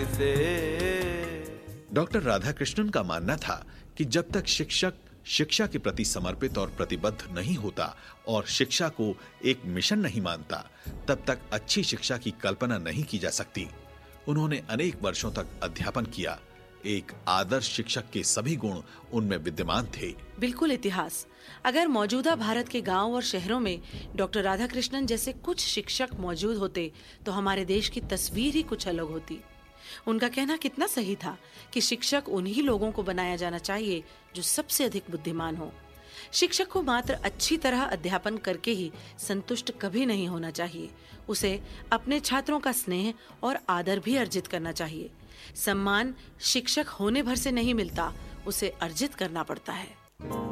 Doctor Radhakrishnan का मानना था कि जब तक शिक्षक शिक्षा के प्रति समर्पित और प्रतिबद्ध नहीं होता और शिक्षा को एक मिशन नहीं मानता, तब तक अच्छी शिक्षा की कल्पना नहीं की जा सकती। उन्होंने अनेक वर्षों तक अध्यापन किया। एक आदर्श शिक्षक के सभी गुण उनमें विद्यमान थे। बिल्कुल इतिहास। अगर मौजूदा भारत के गांव और शहरों में डॉक्टर राधाकृष्णन जैसे कुछ शिक्षक मौजूद होते तो हमारे देश की तस्वीर ही कुछ अलग होती। उनका कहना कितना सही था कि शिक्षक उन्हीं लोगों को बनाया जाना चाहिए जो सबसे अधिक बुद्धिमान हो। शिक्षक को मात्र अच्छी तरह अध्यापन करके ही संतुष्ट कभी नहीं होना चाहिए। उसे अपने छात्रों का स्नेह और आदर भी अर्जित करना चाहिए। सम्मान शिक्षक होने भर से नहीं मिलता, उसे अर्जित करना पड़ता है।